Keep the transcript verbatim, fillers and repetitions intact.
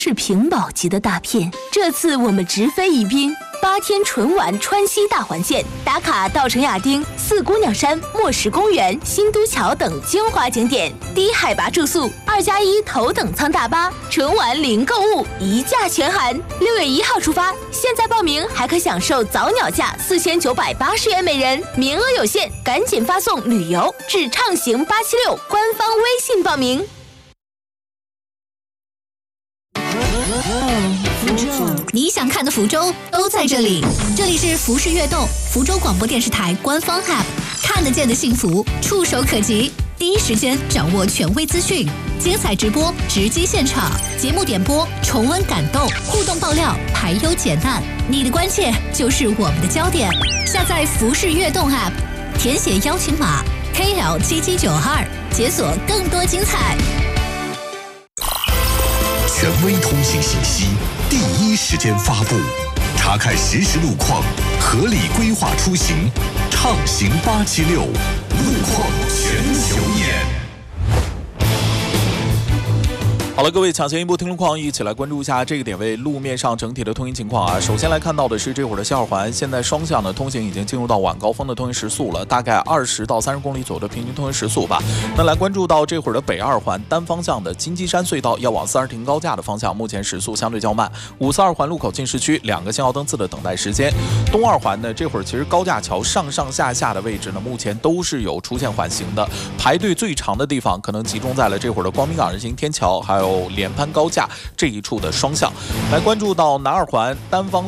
是屏保级的大片。这次我们直飞宜宾，八天纯玩川西大环线，打卡稻城亚丁、四姑娘山、墨石公园、新都桥等精华景点，低海拔住宿，二加一头等舱大巴，纯玩零购物，一价全含。六月一号出发，现在报名还可享受早鸟价四千九百八十元每人，名额有限，赶紧发送旅游至畅行八七六官方微信报名。 你想看的福州都在这里，这里是福视悦动，福州广播电视台官方 App， 看得见的幸福，触手可及，第一时间掌握权威资讯，精彩直播，直击现场，节目点播，重温感动，互动爆料，排忧解难，你的关切就是我们的焦点。下载福视悦动 App， 填写邀请码 K L 七七九二，解锁更多精彩。 权威通信信息，第一时间发布，查看实时路况，合理规划出行，畅行八七六，路况全球眼。 好了，各位抢先一步听路况，一起来关注一下这个点位路面上整体的通行情况啊。首先来看到的是这会儿的西二环，现在双向的通行已经进入到晚高峰的通行时速了，大概二十到三十公里左右的平均通行时速吧。那来关注到这会儿的北二环单方向的金鸡山隧道要往四二停高架的方向，目前时速相对较慢。五四二环路口进市区两个信号灯次的等待时间。东二环呢，这会儿其实高架桥上上下下的位置呢，目前都是有出现缓行的，排队最长的地方可能集中在了这会儿的光明港人行天桥还有联潘高架这一处的双向。来关注到南二环单方